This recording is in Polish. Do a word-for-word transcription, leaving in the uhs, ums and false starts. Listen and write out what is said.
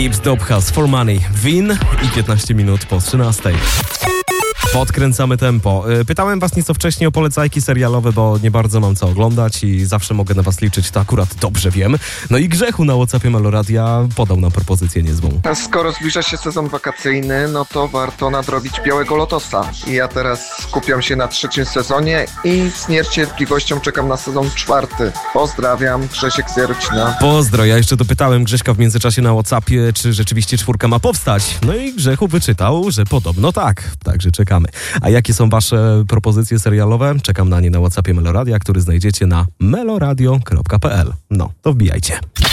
Gibbs Dobchas for Money. Win i piętnaście minut po trzynastej. Podkręcamy tempo. Pytałem was nieco wcześniej o polecajki serialowe, bo nie bardzo mam co oglądać i zawsze mogę na was liczyć, to akurat dobrze wiem. No i Grzechu na WhatsAppie Meloradia podał nam propozycję niezłą. A skoro zbliża się sezon wakacyjny, no to warto nadrobić Białego Lotosa. I ja teraz skupiam się na trzecim sezonie i z niecierpliwością czekam na sezon czwarty. Pozdrawiam, Grzesiek z Jarocina. Pozdro, ja jeszcze dopytałem Grześka w międzyczasie na WhatsAppie, czy rzeczywiście czwórka ma powstać. No i Grzechu wyczytał, że podobno tak. Także czekamy. A jakie są wasze propozycje serialowe? Czekam na nie na WhatsAppie Meloradia, który znajdziecie na meloradio kropka p l. No, to wbijajcie.